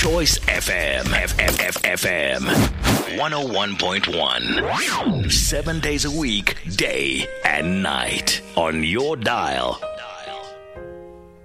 Choice FM. FM. 101.1. 7 days a week, day and night. On your dial.